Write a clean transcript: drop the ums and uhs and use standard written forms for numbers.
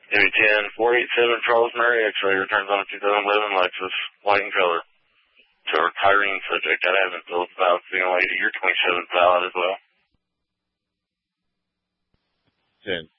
Maybe 10-487 Charles Murray, X-ray, returns on a 2011 Lexus, white in color. To a retiring subject. That hasn't filled about being late. Your 27th valid as well. 10.